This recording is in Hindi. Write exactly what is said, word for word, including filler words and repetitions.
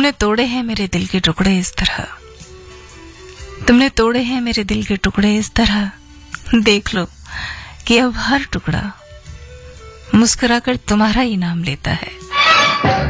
तुमने तोड़े हैं मेरे दिल के टुकड़े इस तरह, तुमने तोड़े हैं मेरे दिल के टुकड़े इस तरह। देख लो कि अब हर टुकड़ा मुस्कुराकर तुम्हारा ही नाम लेता है।